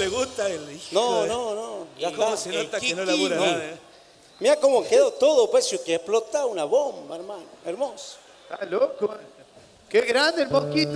le gusta el hijo. No. Ya cómo se nota que no labura nada. Mira cómo quedó todo, pues, que explota una bomba, hermano. Hermoso. Está loco. Qué grande el mosquito.